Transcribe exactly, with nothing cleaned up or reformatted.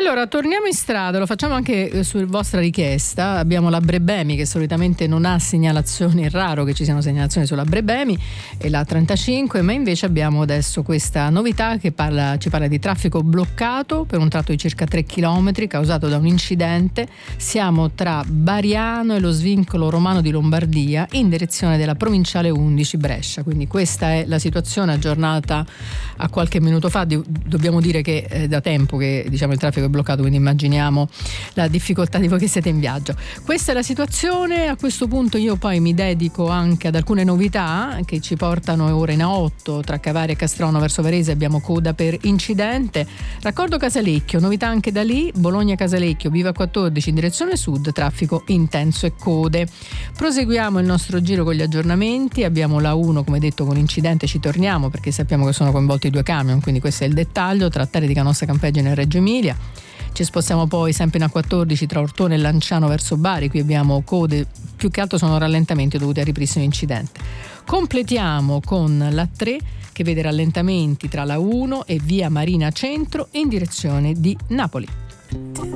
Allora, torniamo in strada, lo facciamo anche su vostra richiesta. Abbiamo la Brebemi che solitamente non ha segnalazioni, è raro che ci siano segnalazioni sulla Brebemi, e la trentacinque, ma invece abbiamo adesso questa novità che parla, ci parla di traffico bloccato per un tratto di circa tre chilometri causato da un incidente. Siamo tra Bariano e lo svincolo romano di Lombardia in direzione della provinciale undici Brescia, quindi questa è la situazione aggiornata a qualche minuto fa. Dobbiamo dire che è da tempo che diciamo il traffico è bloccato, quindi immaginiamo la difficoltà di voi che siete in viaggio. Questa è la situazione. A questo punto io poi mi dedico anche ad alcune novità che ci portano ora in A otto tra Cavaria e Castrano verso Varese. Abbiamo coda per incidente. Raccordo Casalecchio, novità anche da lì. Bologna Casalecchio, Viva quattordici in direzione sud, traffico intenso e code. Proseguiamo il nostro giro con gli aggiornamenti. Abbiamo la uno, come detto, con incidente, ci torniamo perché sappiamo che sono coinvolti due camion, quindi questo è il dettaglio, tra Terre di Canossa Campeggio e Reggio Emilia. Ci spostiamo poi sempre in A quattordici tra Ortone e Lanciano verso Bari. Qui abbiamo code, più che altro sono rallentamenti dovuti al ripristino incidente. Completiamo con la tre che vede rallentamenti tra la uno e via Marina Centro in direzione di Napoli.